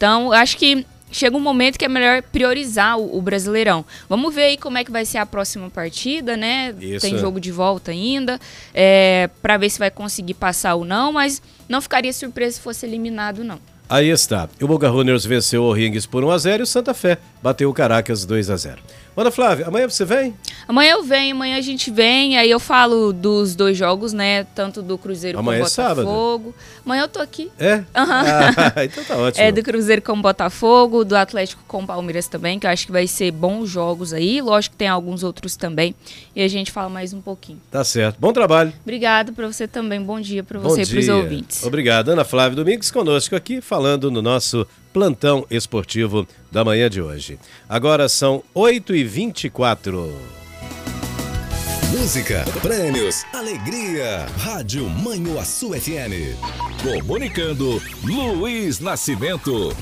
Então, eu acho que chega um momento que é melhor priorizar o Brasileirão. Vamos ver aí como é que vai ser a próxima partida, né? Isso. Tem jogo de volta ainda, para ver se vai conseguir passar ou não, mas não ficaria surpresa se fosse eliminado, não. Aí está. O Boca Juniors venceu o Rings por 1-0 e o Santa Fé bateu o Caracas 2-0. Ana Flávia, amanhã você vem? Amanhã eu venho, amanhã a gente vem, aí eu falo dos 2 jogos, né? Tanto do Cruzeiro Amanhã com o é sábado. Botafogo. Amanhã eu tô aqui. É? Uhum. Então tá ótimo. Do Cruzeiro com o Botafogo, do Atlético com o Palmeiras também, que eu acho que vai ser bons jogos aí. Lógico que tem alguns outros também. E a gente fala mais um pouquinho. Tá certo. Bom trabalho. Obrigado para você também. Bom dia para você e para os ouvintes. Obrigado. Ana Flávia Domingues conosco aqui, falando no nosso plantão esportivo da manhã de hoje. Agora são 8h24. Música, prêmios, alegria. Rádio Manhuaçu FM. Comunicando, Luiz Nascimento.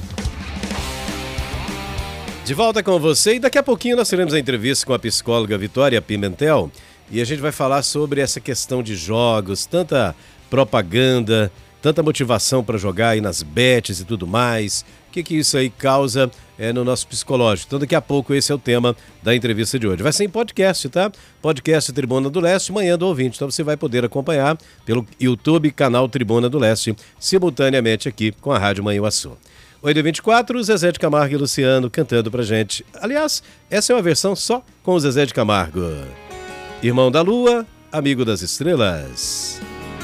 De volta com você e daqui a pouquinho nós teremos a entrevista com a psicóloga Vitória Pimentel e a gente vai falar sobre essa questão de jogos, tanta propaganda, tanta motivação para jogar aí nas bets e tudo mais. O que isso aí causa no nosso psicológico? Então daqui a pouco esse é o tema da entrevista de hoje. Vai ser em podcast, tá? Podcast Tribuna do Leste, Manhã do Ouvinte. Então você vai poder acompanhar pelo YouTube, canal Tribuna do Leste, simultaneamente aqui com a Rádio Manhuaçu. 8h24, Zezé de Camargo e Luciano cantando pra gente. Aliás, essa é uma versão só com o Zezé de Camargo. Irmão da Lua, amigo das estrelas.